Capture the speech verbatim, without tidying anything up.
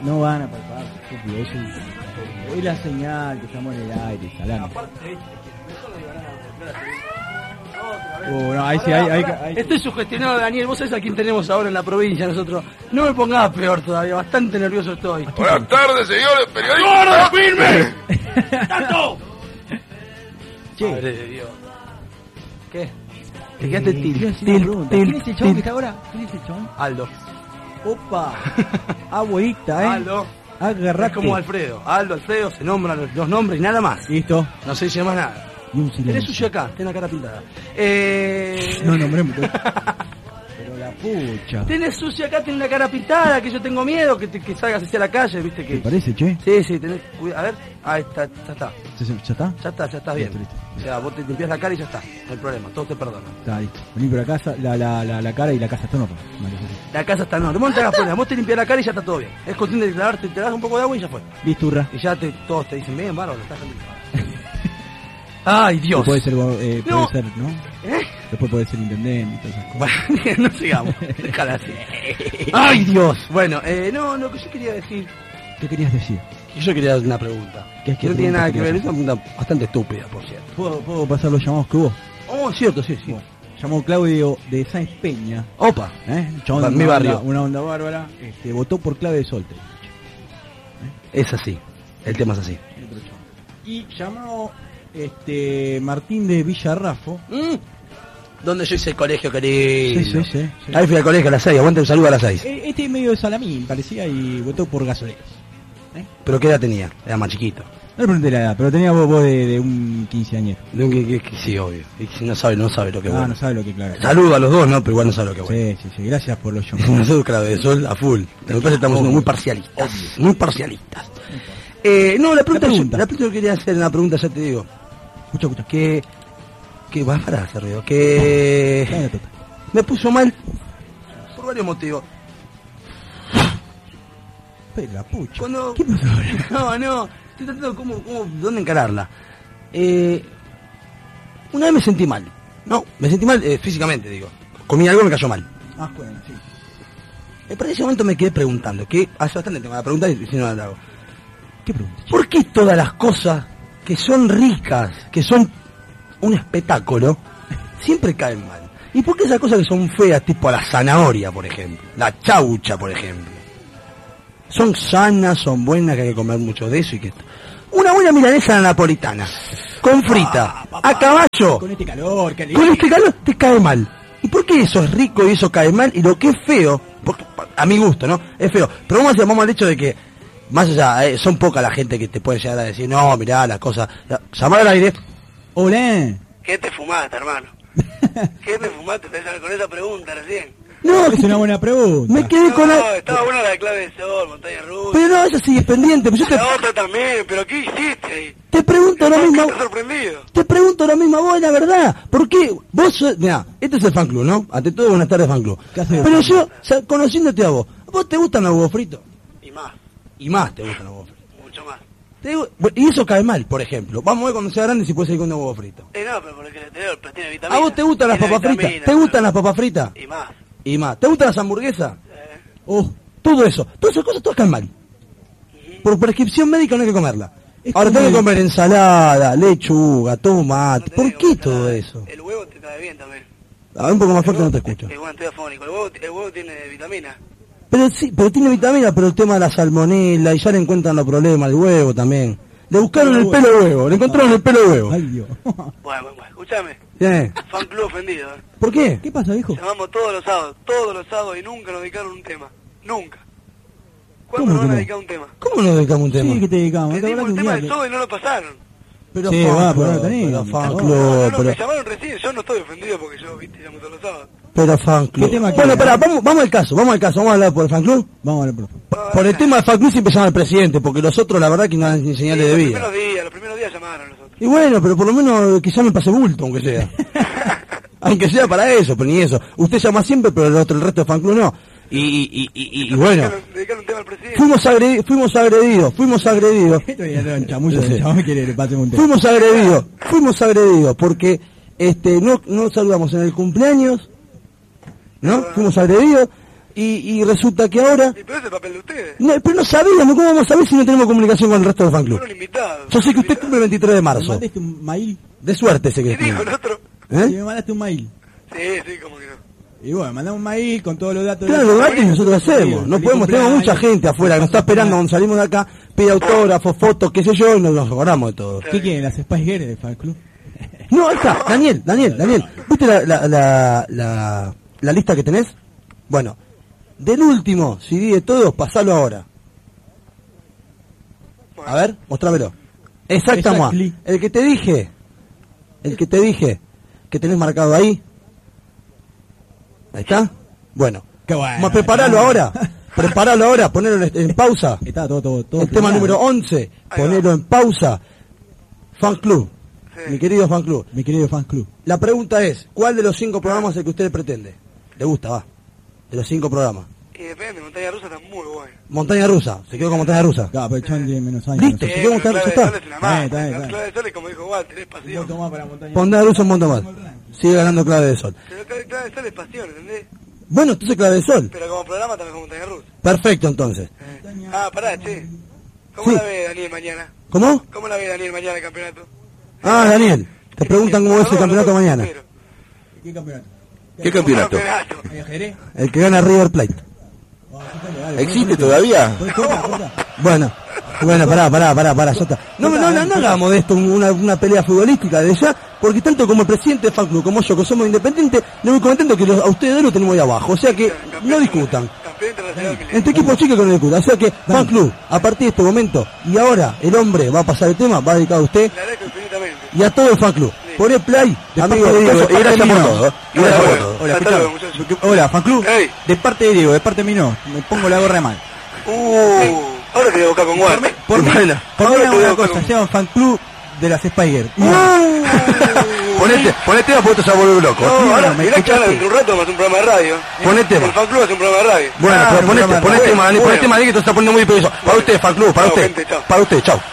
No van a palpar, estúpido. Eso es, es la señal que estamos en el aire, salame. Oh, no, ahí sí, ahí, ahí, ahí. Estoy sugestionado, Daniel. Vos sabés a quién tenemos ahora en la provincia, nosotros. No me pongas peor todavía, bastante nervioso estoy. Buenas tardes, señores periodistas. ¡Gordo, firme! ¡Tanto! Che. Madre de Dios. ¿Qué? Te quedaste Eh, til, quiero hacer una til, pregunta. til, ¿Quién es el chabón til. que está ahora? ¿Quién es el chabón? Aldo. Opa. Abuelita, eh. Aldo. Agarrate. Es como Alfredo. Aldo, Alfredo, se nombran los, los nombres y nada más. Listo. No se dice más nada. Y un silencio. Tenés sucio acá, tenés la cara pintada. Eh... No nombremos. Pero la pucha. Tenés sucio acá, tenés la cara pintada, que yo tengo miedo que, te, que salgas hacia la calle, viste que... ¿Te parece, che? Sí, sí, tenés cuidado. A ver, ahí está, ya está. ¿Ya, ya está? Ya está, ya está bien. Listo, listo. O sea, vos te limpias la cara y ya está. No hay problema, todos te perdonan. Está listo. Vení por acá, la, la, la, la cara y la casa está en orden. Vale, sí, sí. La casa está en orden. Vos no te hagas problema, vos te limpias la cara y ya está todo bien. Es cuestión de lavarte, te das un poco de agua y ya fue. Listo, hurra. Y ya te, todos te dicen, bien, bárbaro, estás limpio. Ay, Dios. Puede ser, eh, puede No. ser, ¿no? ¿Eh? Después puede ser intendente y todas esas cosas. Bueno, no sigamos. Déjala así. Ay, Dios. Bueno, eh, no, lo que yo quería decir... ¿Qué querías decir? que Yo quería hacer una pregunta. ¿Qué- Que qué no tiene pregunta nada que querías ver, es una pregunta bastante estúpida, por cierto. ¿Puedo, puedo pasar los llamados que hubo? Oh, cierto, sí, sí. Bueno, llamó Claudio de Sáenz Peña. Opa. ¿Eh? Un chabón Va- de mi una barrio. onda- una onda bárbara. Este, votó por clave de Solte. Es así. El tema es así. Y llamó este Martín de Villarrafo. Mm. ¿Dónde yo hice el colegio, querido? Sí, sí, sí, sí. Ahí fui al colegio a las seis. Aguante un saludo a las seis. Eh, Este medio de Salamín parecía y votó por gasoleros. ¿Eh? ¿Pero qué edad tenía? Era más chiquito. No le pregunté la edad, pero tenía voz, voz de, de un quinceañero. De un que, que- que sí, obvio. Y si no sabe, no sabe lo que es Ah, bueno. no sabe lo que claro. Saludo a los dos, ¿no? Pero igual no sabe lo que es bueno. Sí, sí, sí. Gracias por los llamados. Nosotros, claro, de sol a full. Me parece que estamos siendo muy parcialistas. Muy parcialistas. Eh, no, la pregunta, La yo- pregunta. la pregunta que quería hacer, una pregunta, ya te digo. Escucha, escucha. Que... Que va para hacer ruido. Que... Dale, Tota. Me puso mal. Por varios motivos. Pero la pucha. Cuando... ¿Qué pasó ahora? No, no. Estoy tratando de cómo, cómo, dónde encararla. Eh, una vez me sentí mal. No, me sentí mal eh, físicamente, digo. Comí algo y me cayó mal. Ah, bueno, sí. Eh, para ese momento me quedé preguntando, que hace bastante tengo la pregunta y si no la hago. ¿Qué pregunta? ¿Por qué todas las cosas que son ricas, que son un espectáculo, siempre caen mal? ¿Y por qué esas cosas que son feas, tipo la zanahoria, por ejemplo? La chaucha, por ejemplo. Son sanas, son buenas, que hay que comer mucho de eso y que esto. Una buena milanesa napolitana, con frita, a caballo, Con este calor, qué con este calor te cae mal. ¿Y por qué eso es rico y eso cae mal? Y lo que es feo, porque, a mi gusto, ¿no? Es feo. Pero vamos, a- vamos al hecho de que, más allá, eh, son poca la gente que te puede llegar a decir, no, mirá, la cosa... Llamar al aire. Hola. ¿Qué te fumaste, hermano? ¿Qué te fumaste con esa pregunta recién? No, es una buena pregunta. Me quedé con la... estaba buena la clave de sol, montaña rusa. Pero no, eso sí es pendiente. Pero yo te, La otra también, pero ¿qué hiciste ahí? te pregunto lo ¿Qué mismo. estás sorprendido? Te pregunto lo mismo a vos, la verdad. ¿Por qué? Vos sos... Mirá, este es el fan club, ¿no? Ante todo, buenas tardes, fan club. ¿Qué haces? Pero yo, o sea, conociéndote a vos, ¿a vos te gustan los huevos fritos? Y más, Y más te gustan los huevos fritos. mucho más. Te digo- bueno, y eso cae mal, por ejemplo. Vamos a ver cuando sea grande si puedes seguir con un huevo frito. Eh, no, pero porque te pero tiene vitamina. ¿A vos te gustan las Tiene papas fritas? vitamina, ¿Te gustan boludo. las papas fritas? Y más. Y más. ¿Te gustan las hamburguesas? Eh, Oh, todo eso. Todas esas cosas todas caen mal. Por prescripción médica no hay que comerla. Es Ahora como tengo que el- comer ensalada, lechuga, tomate. no te ¿Por digo qué que todo nada. eso? El huevo te cae bien también. A ver, un poco más fuerte El no te huevo- escucho. El huevo estoy afónico. El huevo, el huevo tiene vitamina. Pero sí, pero tiene vitamina, pero el tema de la salmonela y ya le encuentran los problemas al huevo también. Le buscaron el pelo al huevo, le encontraron el pelo al huevo. Ay, Dios. Bueno, bueno, bueno, escúchame. ¿Qué? Fan club ofendido, ¿eh? ¿Por qué? ¿Qué pasa, viejo? Llamamos todos los sábados, todos los sábados y nunca nos dedicaron un tema. Nunca. ¿Cómo ¿Cuándo nos que van a no? dedicar un tema? ¿Cómo nos dedicamos un tema? Sí, que te dedicamos. ¿Te Pedimos acordás un que tema un de día todo y no lo pasaron. Pero Sí, fan va, club, pero no tenés, pero no, fan no, club, No, no, pero, me llamaron recién, yo no estoy ofendido porque yo, viste, llamo todos los sábados. pero fan club. ¿Qué tema Bueno, querés? espera, vamos, vamos al caso, vamos al caso, vamos a hablar por el fan club. Vamos a ver, por favor. Por el tema del fan club siempre llama al presidente, porque los otros la verdad que no dan ni señales de los vida. primeros días, los primeros días llamaron nosotros. Y bueno, pero por lo menos que llame pase bulto, aunque sea. Aunque sea para eso, pero ni eso. Usted llama siempre, pero el, otro, el resto de fan club no. Y, y, y, y, y bueno, Dedicaron, dedicaron un tema al presidente. fuimos, agredi fuimos agredidos, fuimos agredidos. Esto ya era un chamuyo, Sí. el chabón me quiere que le pasemos un tema. Fuimos agredidos, fuimos agredidos, porque este no, no saludamos en el cumpleaños, ¿no? Fuimos agredidos, Y, y resulta que ahora... Y pero es el papel de ustedes. No, pero no sabíamos, ¿cómo vamos a saber si no tenemos comunicación con el resto del fan club? Fueron invitados. Yo sé que usted cumple el veintitrés de marzo. ¿Mandaste un mail? De suerte sé que ¿Qué dijo tiene. el otro? Si ¿Eh? me mandaste un mail. Sí, sí, como que no. Y bueno, mandame un mail con todos los datos. Claro, de los datos nosotros hacemos. No podemos, tenemos mucha gente afuera que nos está esperando cuando salimos de acá, pide autógrafos, fotos, qué sé yo, y nos, nos acordamos de todo. ¿Qué quieren? ¿Las Spice Girls del fan club? No, ahí está, Daniel, Daniel, Daniel. ¿Viste la, la, la, la, la lista que tenés? Bueno, del último C D de todos, pasalo ahora. A ver, mostrámelo. Exactamente. Exactly. El que te dije, el que te dije, que tenés marcado ahí. Ahí está. Bueno, Qué bueno. vamos a prepararlo ahora. Preparalo ahora, ponerlo en, en pausa. Está todo, todo, todo. El tema planeado. número once, ponerlo en pausa. Fan club. Sí. Mi querido fan club. Mi querido fan club. La pregunta es, ¿cuál de los cinco programas es el que usted pretende? Le gusta, va. De los cinco programas. Y depende, Montaña Rusa está muy buena. Montaña rusa, se quedó con montaña rusa. Claro, pero el chabón tiene menos años. Listo. no sé. se quedó con pero Montaña Clave Rusa, de está. Sol es una Está bien, está bien, máquina. está bien. Clave de Sol es como dijo Walter, es Un pasión. voto más para Montaña. Montaña rusa un montón más. Sigue ganando clave de sol. Pero Clave Clave de Sol es pasión, ¿entendés? Bueno, entonces clave de sol. Pero como programa también como Montaña Rusa. Perfecto, entonces. Eh. Ah, pará, che. ¿Cómo Sí. la ve Daniel mañana? ¿Cómo? ¿Cómo la ve Daniel mañana el campeonato? Ah, Daniel, te preguntan cómo es el campeonato mañana. ¿Qué campeonato? ¿Qué campeonato? ¿Hay ajedrez? El que gana River Plate. ¿Existe todavía? Corta, corta. Bueno, bueno, pará, pará, pará, pará, ya está. No, no, no, no hagamos de esto una, una pelea futbolística de ya, porque tanto como el presidente del fan club como yo, que somos independientes, no me contento que los, a ustedes dos lo tenemos ahí abajo, o sea que no discutan. Campeón internacional milenio. Entre equipos chicos que no discutan, o sea que fan club, a partir de este momento, y ahora el hombre va a pasar el tema, va dedicado a usted Le agradezco infinitamente. y a todo el fan club. Poné play, amigo parte de Diego, Caso, y gracias por mío. todo, ¿eh? Y gracias por Hola, todo. Hola, Hasta escuchame. luego, muchachos. Hola, fan club. Ey. De parte de Diego, de parte de mí no. Me pongo la gorra de mal. Uh, ahora te voy a buscar con Walter. Por mí, Bueno, por mí ahora hagan te voy a una buscar cosa, con- se llama fan club de las Spider. Ponete, ponete a porque se va a volver loco. No, ahora, ¿me mirá que ahora escuchaste? dentro de un rato vamos a hacer un programa de radio. Poné tema. El fan club hace un programa de radio. Bueno, Ah, pero ponete, programa ponete, de- Dani, bueno. ponete, Dani, que te está poniendo muy peligroso. Para usted, fan club, para Chao, usted. gente, chao. Para usted, chao.